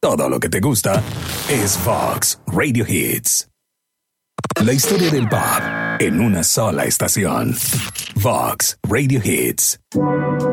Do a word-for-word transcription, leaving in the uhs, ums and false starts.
todo lo que te gusta es Vox Radio Hits. La historia del pop en una sola estación. Vox Radio Hits.